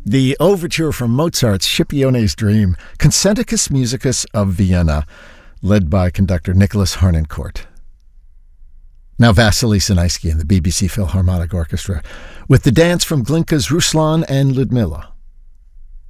The overture from Mozart's Scipione's Dream, Concenticus Musicus of Vienna, led by conductor Nicholas Harnoncourt. Now Vasily Sinaisky and the BBC Philharmonic Orchestra, with the dance from Glinka's Ruslan and Ludmilla.